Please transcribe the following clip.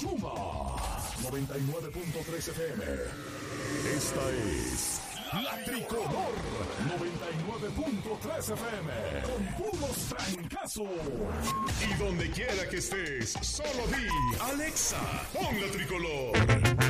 Chuma 99.3 FM. Esta es La Tricolor 99.3 FM. Con puros trancazos. Y donde quiera que estés, solo di Alexa, pon La Tricolor.